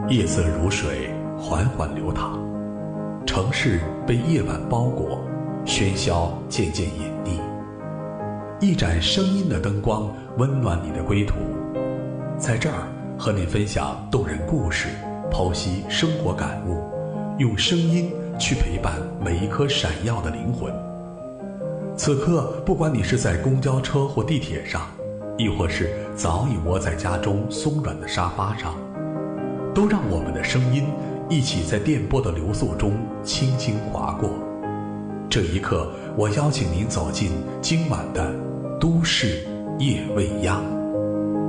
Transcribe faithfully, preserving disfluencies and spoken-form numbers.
夜色如水，缓缓流淌，城市被夜晚包裹，喧嚣渐渐隐匿。一盏声音的灯光温暖你的归途，在这儿和你分享动人故事，剖析生活感悟，用声音去陪伴每一颗闪耀的灵魂。此刻，不管你是在公交车或地铁上，亦或是早已窝在家中松软的沙发上，都让我们的声音一起在电波的流速中轻轻划过。这一刻，我邀请您走进今晚的都市夜未央。